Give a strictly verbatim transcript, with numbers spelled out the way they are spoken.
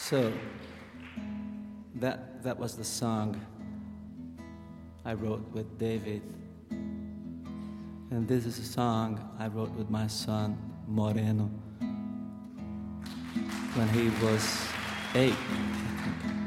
So that that was the song I wrote with David. And this is a song I wrote with my son Moreno when he was eight.